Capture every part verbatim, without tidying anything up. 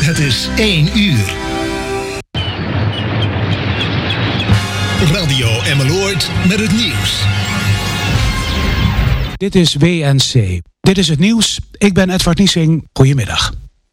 Het is één uur. Radio Emmeloord met het nieuws. Dit is W N C. Dit is het nieuws. Ik ben Edward Niesing. Goedemiddag.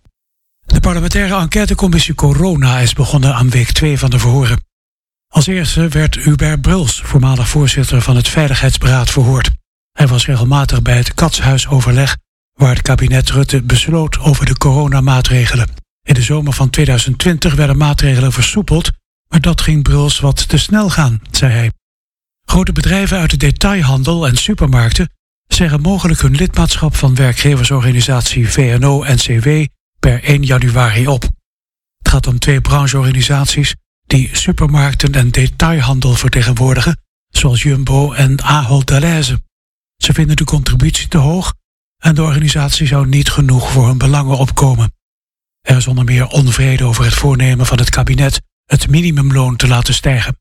De parlementaire enquêtecommissie Corona is begonnen aan week twee van de verhoren. Als eerste werd Hubert Bruls, voormalig voorzitter van het Veiligheidsberaad, verhoord. Hij was regelmatig bij het Katshuisoverleg, waar het kabinet Rutte besloot over de coronamaatregelen. In de zomer van tweeduizend twintig werden maatregelen versoepeld, maar dat ging Bruls wat te snel gaan, zei hij. Grote bedrijven uit de detailhandel en supermarkten zeggen mogelijk hun lidmaatschap van werkgeversorganisatie V N O N C W per één januari op. Het gaat om twee brancheorganisaties die supermarkten en detailhandel vertegenwoordigen, zoals Jumbo en Ahold Delhaize. Ze vinden de contributie te hoog en de organisatie zou niet genoeg voor hun belangen opkomen. Er is onder meer onvrede over het voornemen van het kabinet het minimumloon te laten stijgen.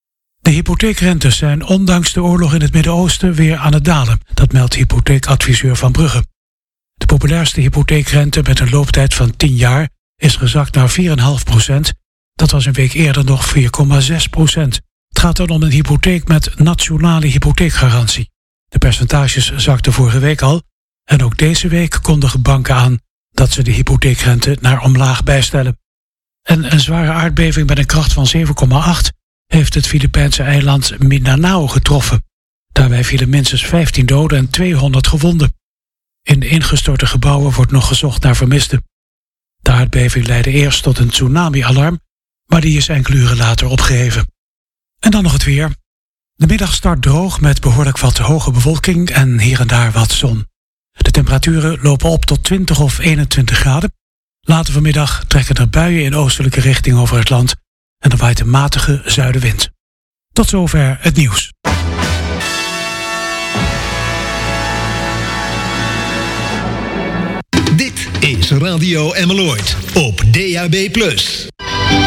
De hypotheekrentes zijn ondanks de oorlog in het Midden-Oosten weer aan het dalen. Dat meldt hypotheekadviseur Van Brugge. De populairste hypotheekrente met een looptijd van tien jaar is gezakt naar vier komma vijf procent. Dat was een week eerder nog vier komma zes procent. Het gaat dan om een hypotheek met nationale hypotheekgarantie. De percentages zakten vorige week al en ook deze week kondigen banken aan dat ze de hypotheekrente naar omlaag bijstellen. En een zware aardbeving met een kracht van zeven komma acht heeft het Filipijnse eiland Mindanao getroffen. Daarbij vielen minstens vijftien doden en tweehonderd gewonden. In de ingestorte gebouwen wordt nog gezocht naar vermisten. De aardbeving leidde eerst tot een tsunami-alarm, maar die is enkele uren later opgeheven. En dan nog het weer. De middag start droog met behoorlijk wat hoge bewolking en hier en daar wat zon. De temperaturen lopen op tot twintig of eenentwintig graden. Later vanmiddag trekken er buien in oostelijke richting over het land en er waait een matige zuidenwind. Tot zover het nieuws. Dit is Radio Emmeloord op D A B plus.